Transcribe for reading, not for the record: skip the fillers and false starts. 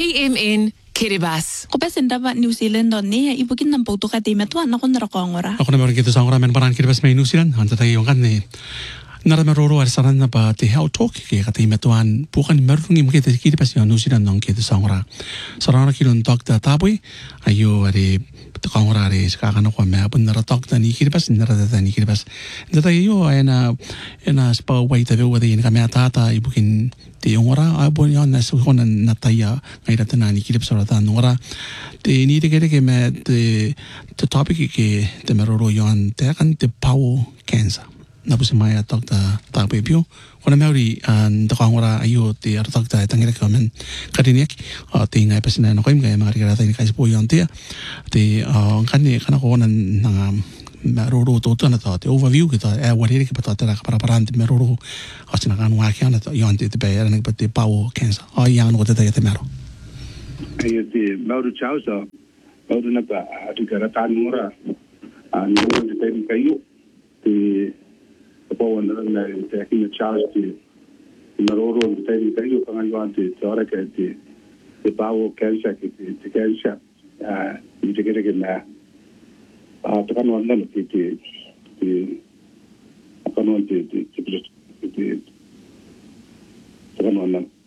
KMN Kiribati. Ko pa sindaba New Zealand on niya ibukin ng pauto ka timet wa nakon rakongora. Ako na meron kita sa ngora men parang Kiribati may New Zealand hanta tayo yung kan ni naramaroro ar saran na ba te how talk ke kati metuan bukan merung im kita Kiribati New Zealand nong kita sa ngora sarana kilon talk ta taboy ayo ari kangora ari kakano ko me apun nara talk ta ni Kiribati nara ta ni Kiribati data yo ena spa wait ave wadi in kame tata ibukin te ngora abon yon na sukon na taya ngai rata na ni Kiribati sara ta ngora te ni te ke me te topic ke te meroro yon te kan te power cancer na po si Maya talk ta tapo ipyo. Kung na meron ang takangura ayo ti artalk ta tangira kamen karinik ti ngay pa sinano ko yung kaya mga rikarata ni kasi po yung tiya ti kani kana ko ng meruro to na to ti overview kita wari ki pato ta para ti meruro kasi nakan waki na to yung ti bayar nag pati power cancer yang no ta ti mero ayo ti meron chao so meron na ba ti karata mura ano ti kayo ti po na taking a charge to maroro taking kayo kangayon ti ora ka ti bawo cancer ti cancer ni te kere na to kanon na ti kanon ti kanon na